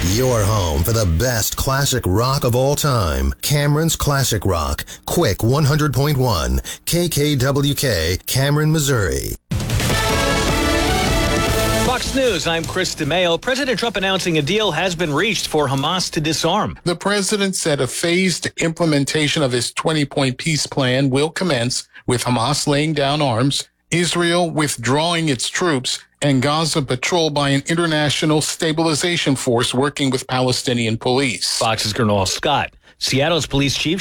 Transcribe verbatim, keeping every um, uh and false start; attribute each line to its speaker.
Speaker 1: Your home for the best classic rock of all time. Cameron's Classic Rock. Quick one hundred point one. K K W K, Cameron, Missouri.
Speaker 2: Fox News, I'm Chris DeMeo. President Trump announcing a deal has been reached for Hamas to disarm.
Speaker 3: The president said a phased implementation of his twenty-point peace plan will commence with Hamas laying down arms, Israel withdrawing its troops, and Gaza patrolled by an international stabilization force working with Palestinian police.
Speaker 2: Fox's Gernal Scott. Seattle's police chief